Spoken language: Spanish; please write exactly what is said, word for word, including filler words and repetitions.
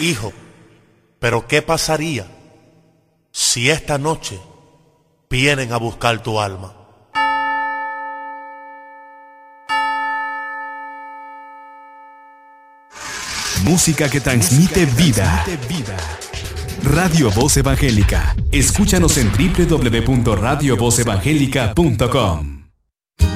Hijo, pero ¿qué pasaría si esta noche vienen a buscar tu alma? Música que transmite vida. Radio Voz Evangélica. Escúchanos en doble u doble u doble u punto radio voz evangélica punto com.